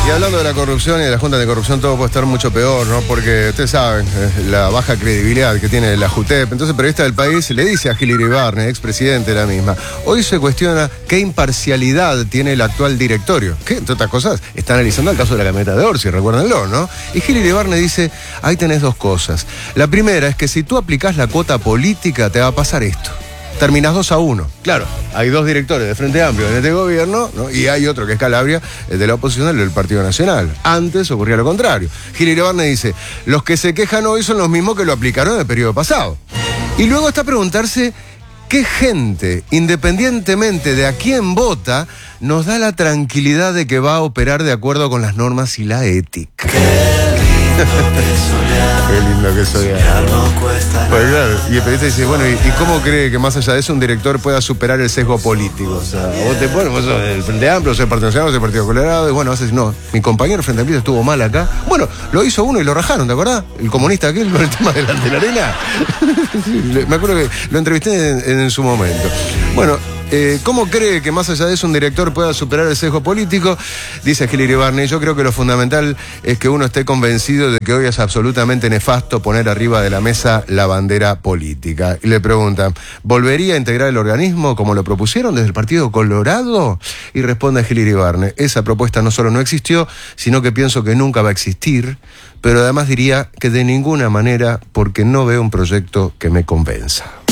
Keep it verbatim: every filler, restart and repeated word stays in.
Y hablando de la corrupción y de la Junta de Corrupción, todo puede estar mucho peor, ¿no? Porque ustedes saben la baja credibilidad que tiene la JUTEP. Entonces el periodista del País le dice a Gil Iribarne, expresidente de la misma, hoy se cuestiona qué imparcialidad tiene el actual directorio. Que, entre otras cosas, está analizando el caso de la camioneta de Orsi, recuérdenlo, ¿no? Y Gil Iribarne dice, ahí tenés dos cosas. La primera es que si tú aplicás la cuota política, te va a pasar esto. Terminás dos a uno. Claro, hay dos directores de Frente Amplio en este gobierno, ¿no? Y hay otro que es Calabria, el de la oposición, el del Partido Nacional. Antes ocurría lo contrario. Gil Iribarne dice, los que se quejan hoy son los mismos que lo aplicaron en el periodo pasado. Y luego está a preguntarse qué gente, independientemente de a quién vota, nos da la tranquilidad de que va a operar de acuerdo con las normas y la ética. Qué lindo que soy. Pues claro, y el periodista dice, bueno, ¿y, ¿y cómo cree que más allá de eso un director pueda superar el sesgo político? O sea, vos te pones, vos sos del Frente Amplio, sos del Partido Nacional, sos del Partido Colorado, y bueno, haces, no, mi compañero Frente Amplio estuvo mal acá. Bueno, lo hizo uno y lo rajaron, ¿te acordás? El comunista aquel con el tema de la, de la arena. Me acuerdo que lo entrevisté en, en su momento. Bueno, Eh, ¿cómo cree que más allá de eso un director pueda superar el sesgo político? Dice Gil Iribarne, yo creo que lo fundamental es que uno esté convencido de que hoy es absolutamente nefasto poner arriba de la mesa la bandera política. Y le preguntan, ¿volvería a integrar el organismo como lo propusieron desde el Partido Colorado? Y responde Gil Iribarne, esa propuesta no solo no existió, sino que pienso que nunca va a existir, pero además diría que de ninguna manera porque no veo un proyecto que me convenza.